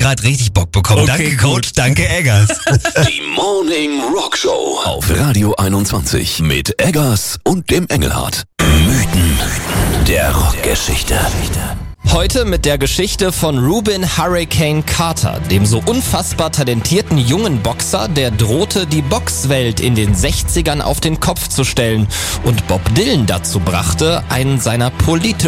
gerade richtig Bock bekommen. Okay, Danke, gut. Coach. Danke, Eggers. Die Morning Rock Show auf Radio 21 mit Eggers und dem Engelhardt. Mythen der Rockgeschichte. Heute mit der Geschichte von Rubin Hurricane Carter, dem so unfassbar talentierten jungen Boxer, der drohte, die Boxwelt in den 60ern auf den Kopf zu stellen und Bob Dylan dazu brachte, einen seiner politischen